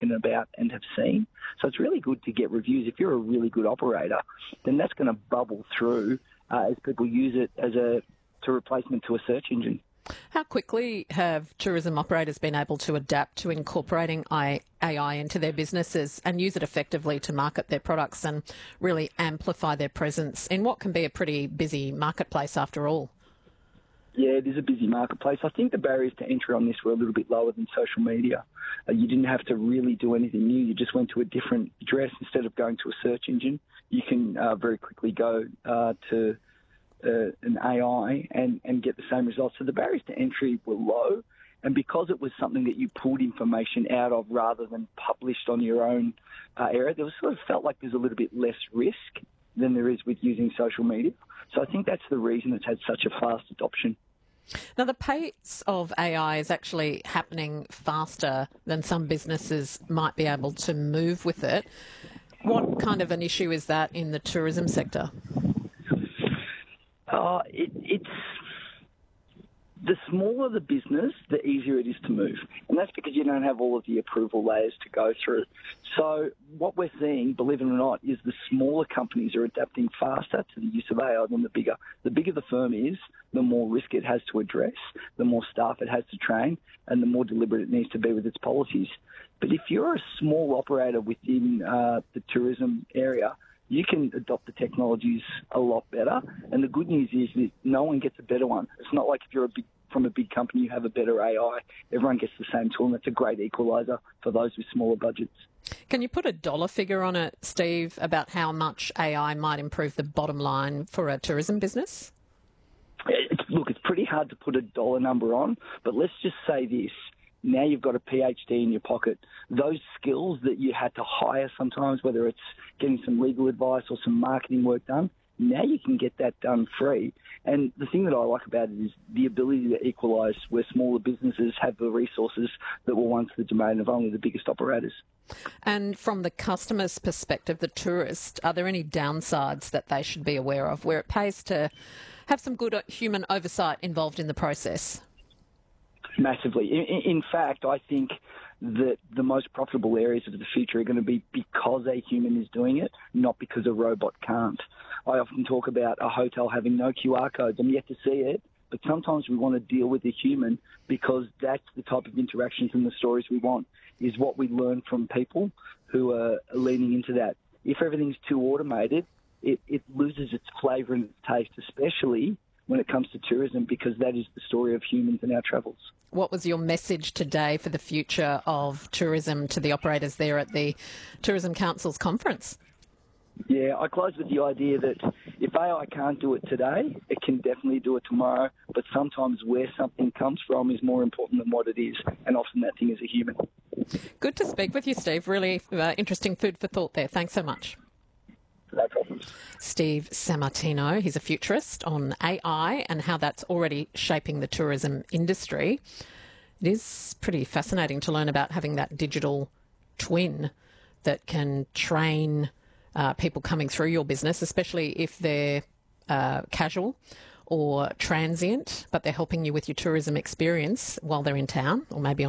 spoken about and have seen. So it's really good to get reviews. If you're a really good operator, then that's going to bubble through as people use it as a replacement to a search engine. How quickly have tourism operators been able to adapt to incorporating AI into their businesses and use it effectively to market their products and really amplify their presence in what can be a pretty busy marketplace after all? Yeah, it is a busy marketplace. I think the barriers to entry on this were a little bit lower than social media. You didn't have to really do anything new. You just went to a different address instead of going to a search engine. You can very quickly go to an AI and get the same results. So the barriers to entry were low, and because it was something that you pulled information out of rather than published on your own area, there was sort of felt like there's a little bit less risk than there is with using social media. So I think that's the reason it's had such a fast adoption. Now, the pace of AI is actually happening faster than some businesses might be able to move with it. What kind of an issue is that in the tourism sector? It's the smaller the business, the easier it is to move. And that's because you don't have all of the approval layers to go through. So what we're seeing, believe it or not, is the smaller companies are adapting faster to the use of AI than the bigger. The bigger the firm is, the more risk it has to address, the more staff it has to train, and the more deliberate it needs to be with its policies. But if you're a small operator within the tourism area, you can adopt the technologies a lot better. And the good news is that no one gets a better one. It's not like if you're from a big company, you have a better AI. Everyone gets the same tool, and that's a great equaliser for those with smaller budgets. Can you put a dollar figure on it, Steve, about how much AI might improve the bottom line for a tourism business? Look, it's pretty hard to put a dollar number on, but let's just say this. Now you've got a PhD in your pocket. Those skills that you had to hire sometimes, whether it's getting some legal advice or some marketing work done, now you can get that done free. And the thing that I like about it is the ability to equalise where smaller businesses have the resources that were once the domain of only the biggest operators. And from the customer's perspective, the tourist, are there any downsides that they should be aware of where it pays to have some good human oversight involved in the process? Massively. In fact, I think that the most profitable areas of the future are going to be because a human is doing it, not because a robot can't. I often talk about a hotel having no QR codes. I'm yet to see it, but sometimes we want to deal with a human because that's the type of interactions and the stories we want, is what we learn from people who are leaning into that. If everything's too automated, it loses its flavour and its taste, especially when it comes to tourism, because that is the story of humans and our travels. What was your message today for the future of tourism to the operators there at the Tourism Council's conference? Yeah, I close with the idea that if AI can't do it today, it can definitely do it tomorrow, but sometimes where something comes from is more important than what it is, and often that thing is a human. Good to speak with you, Steve. Really interesting food for thought there. Thanks so much. No problems. Steve Sammartino, he's a futurist on AI and how that's already shaping the tourism industry. It is pretty fascinating to learn about having that digital twin that can train people coming through your business, especially if they're casual or transient, but they're helping you with your tourism experience while they're in town, or maybe on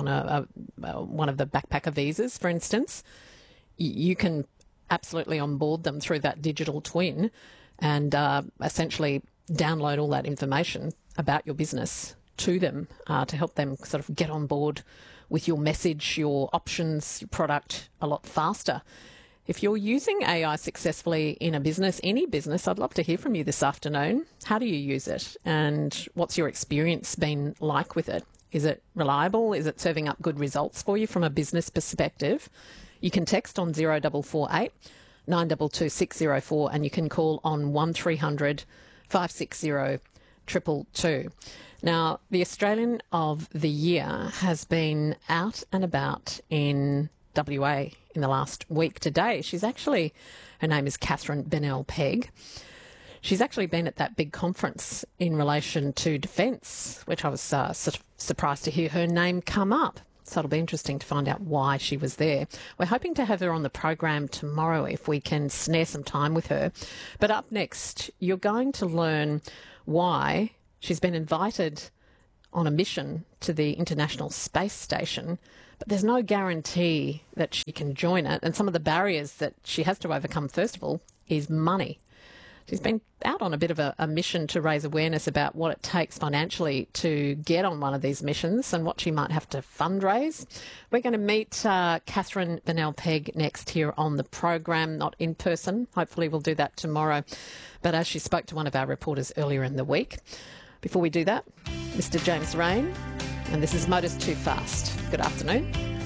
one of the backpacker visas, for instance. You can absolutely onboard them through that digital twin and essentially download all that information about your business to them to help them sort of get on board with your message, your options, your product a lot faster. If you're using AI successfully in a business, any business, I'd love to hear from you this afternoon. How do you use it? And what's your experience been like with it? Is it reliable? Is it serving up good results for you from a business perspective? You can text on 0448 922 604 and you can call on 1300 560 222. Now, the Australian of the Year has been out and about in WA in the last week. Today, her name is Catherine Bennell-Pegg. She's actually been at that big conference in relation to defence, which I was sort of surprised to hear her name come up. So it'll be interesting to find out why she was there. We're hoping to have her on the program tomorrow if we can snare some time with her. But up next, you're going to learn why she's been invited on a mission to the International Space Station, But there's no guarantee that she can join it. And some of the barriers that she has to overcome, first of all, is money. She's been out on a bit of a mission to raise awareness about what it takes financially to get on one of these missions and what she might have to fundraise. We're going to meet Catherine Bennell-Pegg next here on the program, not in person. Hopefully we'll do that tomorrow. But as she spoke to one of our reporters earlier in the week. Before we do that, Mr. James Rain, and this is Motors Too Fast. Good afternoon.